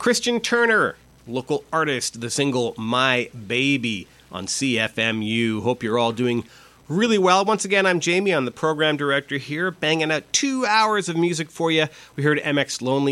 Christian Turner, local artist, the single My Baby on CFMU. Hope you're all doing really well. Once again, I'm Jamie. I'm the program director here, banging out 2 hours of music for you. We heard MX Lonely